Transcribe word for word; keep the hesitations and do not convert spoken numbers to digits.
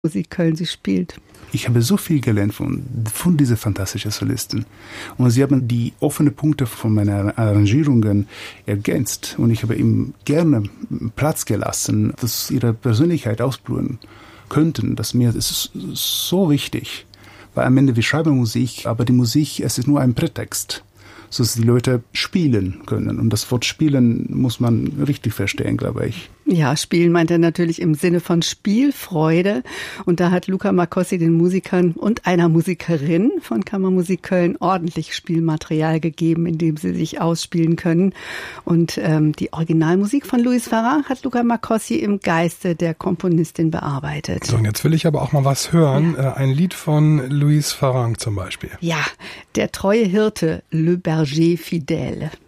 Musik Köln sie spielt. Ich habe so viel gelernt von, von diesen fantastischen Solisten. Und sie haben die offenen Punkte von meinen Arrangierungen ergänzt. Und ich habe ihm gerne Platz gelassen, dass ihre Persönlichkeit ausblühen könnten. Das mir ist so wichtig. Weil am Ende wir schreiben Musik, aber die Musik, es ist nur ein Prätext, sodass die Leute spielen können. Und das Wort spielen muss man richtig verstehen, glaube ich. Ja, spielen meint er natürlich im Sinne von Spielfreude. Und da hat Luca Marcossi den Musikern und einer Musikerin von Kammermusik Köln ordentlich Spielmaterial gegeben, in dem sie sich ausspielen können. Und ähm, die Originalmusik von Louis Farrenc hat Luca Marcossi im Geiste der Komponistin bearbeitet. So, und jetzt will ich aber auch mal was hören. Ja. Äh, ein Lied von Louis Farrenc zum Beispiel. Ja, der treue Hirte, Le Berger Fidèle.